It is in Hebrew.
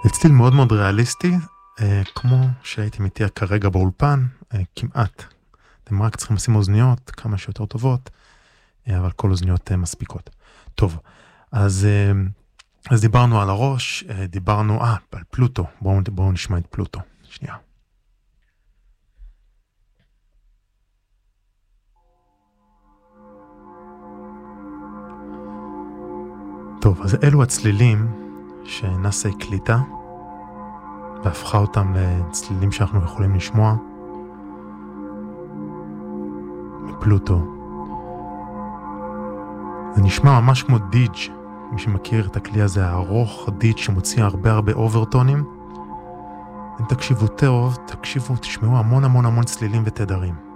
זה צליל מאוד מאוד ריאליסטי, כמו שהייתי מתיע כרגע באולפן, כמעט. אתם רק צריכים לשים אוזניות, כמה שיותר טובות, אבל כל אוזניות מספיקות. טוב, אז דיברנו על הראש, דיברנו, על פלוטו. בואו נשמע את פלוטו. שנייה. טוב, אז אלו הצלילים שנאס"א הקליטה, והפכה אותם לצלילים שאנחנו יכולים לשמוע מפלוטו. זה נשמע ממש כמו דיג', מי שמכיר את הכלי הזה הארוך, דיג' שמוציא הרבה אוברטונים. אם תקשיבו טוב, תשמעו המון צלילים ותדרים.